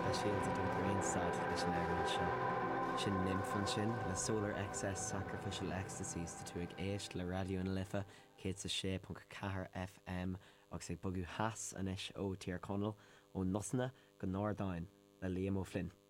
le síalta don Greenstad leis an éireann seo. Sin nimfan sin le Solar XS Sacrificial Ecstasies tá tú ag éist le radio an lifa 106.4 FM agus ag bogú heas anis ó Tír Conal ó Nosanna go Nordáin le Liam Ó Flynn.